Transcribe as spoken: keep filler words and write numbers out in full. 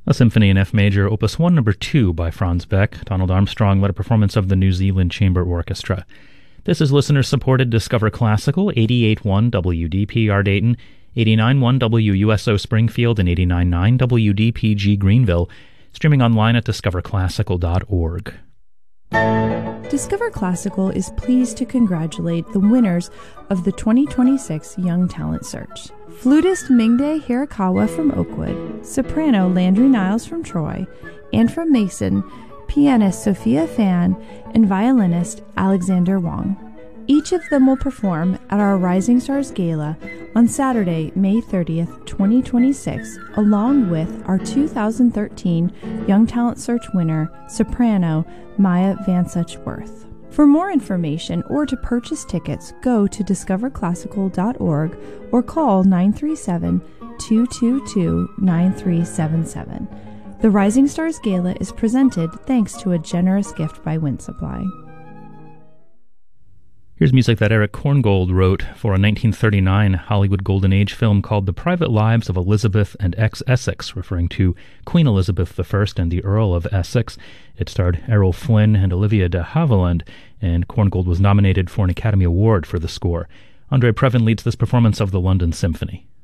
A symphony in F major, Opus one, number two by Franz Beck. Donald Armstrong led a performance of the New Zealand Chamber Orchestra. This is listener-supported Discover Classical, eighty-eight point one W D P R Dayton, eighty-nine point one W U S O Springfield, and eighty-nine point nine W D P G Greenville, streaming online at discover classical dot org. Discover Classical is pleased to congratulate the winners of the twenty twenty-six Young Talent Search. Flutist Mingde Hirakawa from Oakwood, soprano Landry Niles from Troy, and from Mason, pianist Sophia Fan, and violinist Alexander Wong. Each of them will perform at our Rising Stars Gala on Saturday, May thirtieth, twenty twenty-six, along with our two thousand thirteen Young Talent Search winner, soprano Maya Vansuch-Worth. For more information or to purchase tickets, go to discover classical dot org or call nine three seven, two two two, nine three seven seven. The Rising Stars Gala is presented thanks to a generous gift by Wind Supply. Here's music that Eric Korngold wrote for a nineteen thirty-nine Hollywood Golden Age film called The Private Lives of Elizabeth and Ex-Essex, referring to Queen Elizabeth the First and the Earl of Essex. It starred Errol Flynn and Olivia de Havilland, and Korngold was nominated for an Academy Award for the score. Andre Previn leads this performance of the London Symphony.